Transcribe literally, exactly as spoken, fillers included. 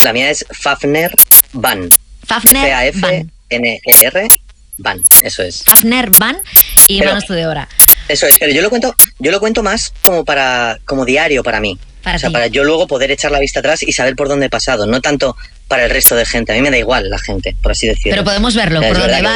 La mía es Fafner Van. Fafner F A F Van. N E R Van, eso es. Fafner Van y Pero- Manos tú de Hora. Eso es, pero yo lo cuento, yo lo cuento más como para, como diario para mí. Para o sea, ti. para yo luego poder echar la vista atrás y saber por dónde he pasado, no tanto para el resto de gente. A mí me da igual la gente, por así decirlo. Pero podemos verlo, Es por verdad dónde que